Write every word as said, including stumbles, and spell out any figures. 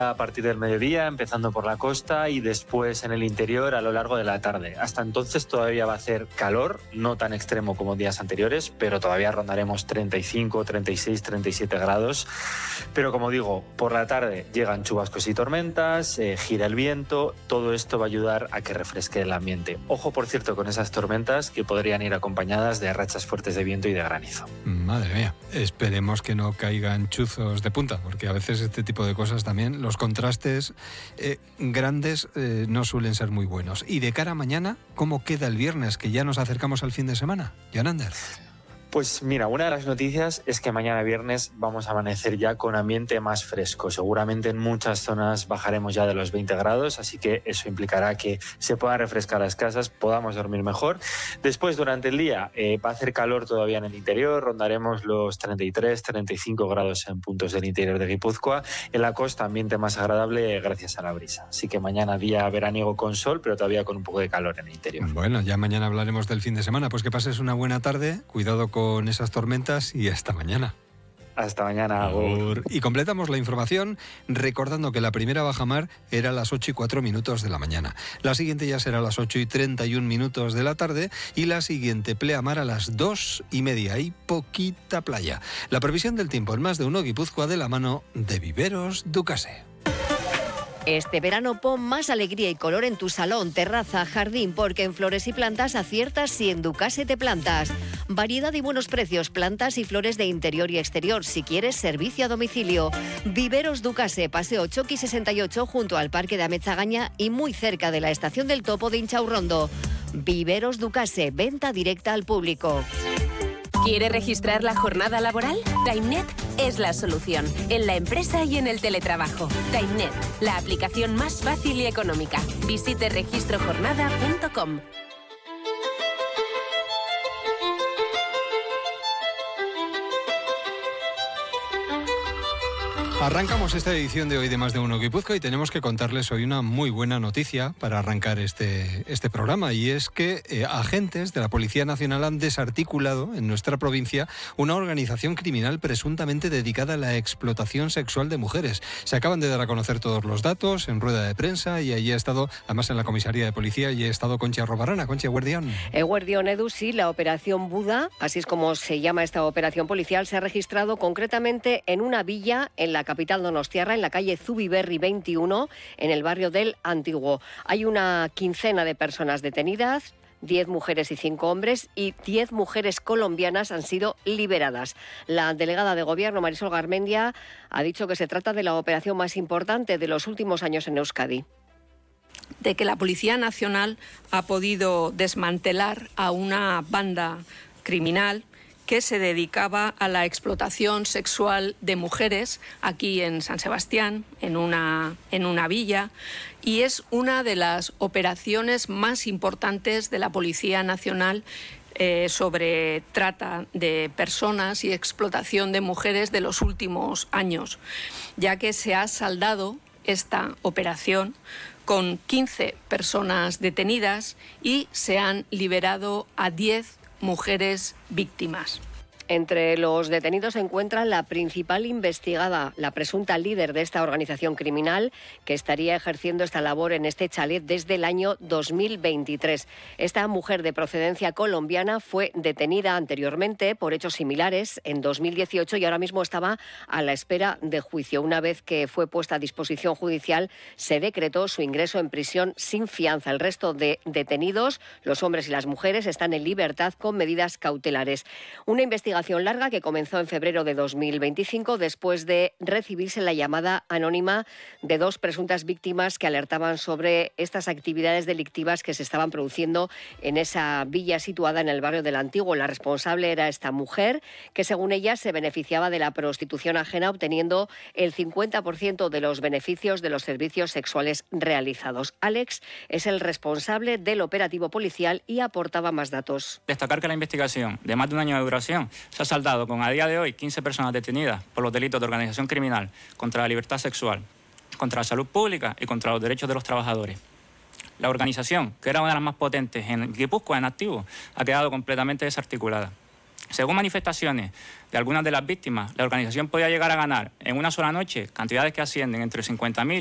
a partir del mediodía, empezando por la costa y después en el interior a lo largo de la tarde. Hasta entonces todavía va a hacer calor, no tan extremo como días anteriores, pero todavía rondaremos treinta y cinco, treinta y seis, treinta y siete grados. Pero como digo, por la tarde llegan chubascos y tormentas, eh, gira el viento, todo esto va a ayudar a que refresque el ambiente. Ojo, por cierto, con esas tormentas que podrían ir acompañadas de rachas fuertes de viento y de granizo. Madre mía, esperemos que no caigan chuzos de punta, porque a veces este tipo de cosas también, los contrastes eh, grandes eh, no suelen ser muy buenos. Y de cara a mañana, ¿cómo queda el viernes, que ya nos acercamos al fin de semana? Jonander. Pues mira, una de las noticias es que mañana viernes vamos a amanecer ya con ambiente más fresco. Seguramente en muchas zonas bajaremos ya de los veinte grados, así que eso implicará que se puedan refrescar las casas, podamos dormir mejor. Después, durante el día, eh, va a hacer calor todavía en el interior, rondaremos los treinta y tres, treinta y cinco grados en puntos del interior de Guipúzcoa. En la costa, ambiente más agradable gracias a la brisa. Así que mañana día veraniego con sol, pero todavía con un poco de calor en el interior. Bueno, ya mañana hablaremos del fin de semana. Pues que pases una buena tarde, cuidado con con esas tormentas y hasta mañana. Hasta mañana. Agur. Y completamos la información recordando que la primera bajamar era a las ocho y cuatro minutos de la mañana. La siguiente ya será a las ocho y treinta y un minutos de la tarde y la siguiente pleamar a las dos y media. Hay poquita playa. La previsión del tiempo en Más de Uno Guipúzcoa de la mano de Viveros Ducase. Este verano pon más alegría y color en tu salón, terraza, jardín, porque en Flores y Plantas aciertas si en Ducase te plantas. Variedad y buenos precios, plantas y flores de interior y exterior. Si quieres, servicio a domicilio. Viveros Ducase, Paseo Choqui sesenta y ocho, junto al Parque de Ametzagaña y muy cerca de la Estación del Topo de Inchaurrondo. Viveros Ducase, venta directa al público. ¿Quiere registrar la jornada laboral? TimeNet es la solución, en la empresa y en el teletrabajo. TimeNet, la aplicación más fácil y económica. Visite registro jornada punto com. Arrancamos esta edición de hoy de Más de Uno Guipúzcoa y tenemos que contarles hoy una muy buena noticia para arrancar este, este programa, y es que eh, agentes de la Policía Nacional han desarticulado en nuestra provincia una organización criminal presuntamente dedicada a la explotación sexual de mujeres. Se acaban de dar a conocer todos los datos en rueda de prensa y allí ha estado, además en la comisaría de policía, y ha estado Concha Robarrana. Concha, Guardián. Guardián, Edu, sí, la operación Buda, así es como se llama esta operación policial, se ha registrado concretamente en una villa en la capital donostiarra, en la calle Zubiberri veintiuno, en el barrio del Antiguo. Hay una quincena de personas detenidas, diez mujeres y cinco hombres, y diez mujeres colombianas han sido liberadas. La delegada de Gobierno, Marisol Garmendia, ha dicho que se trata de la operación más importante de los últimos años en Euskadi. De que la Policía Nacional ha podido desmantelar a una banda criminal que se dedicaba a la explotación sexual de mujeres aquí en San Sebastián, en una, en una villa, y es una de las operaciones más importantes de la Policía Nacional eh, sobre trata de personas y explotación de mujeres de los últimos años, ya que se ha saldado esta operación con quince personas detenidas y se han liberado a diez mujeres víctimas. Entre los detenidos se encuentra la principal investigada, la presunta líder de esta organización criminal, que estaría ejerciendo esta labor en este chalet desde el año dos mil veintitrés. Esta mujer de procedencia colombiana fue detenida anteriormente por hechos similares en dos mil dieciocho y ahora mismo estaba a la espera de juicio. Una vez que fue puesta a disposición judicial, se decretó su ingreso en prisión sin fianza. El resto de detenidos, los hombres y las mujeres, están en libertad con medidas cautelares. Una investigación larga que comenzó en febrero de dos mil veinticinco después de recibirse la llamada anónima de dos presuntas víctimas que alertaban sobre estas actividades delictivas que se estaban produciendo en esa villa situada en el barrio del Antiguo. La responsable era esta mujer que, según ella, se beneficiaba de la prostitución ajena, obteniendo el cincuenta por ciento de los beneficios de los servicios sexuales realizados. Alex es el responsable del operativo policial y aportaba más datos. Destacar que la investigación, de más de un año de duración, se ha saldado con, a día de hoy, quince personas detenidas por los delitos de organización criminal contra la libertad sexual, contra la salud pública y contra los derechos de los trabajadores. La organización, que era una de las más potentes en Guipúzcoa, en activo, ha quedado completamente desarticulada. Según manifestaciones de algunas de las víctimas, la organización podía llegar a ganar en una sola noche cantidades que ascienden entre cincuenta mil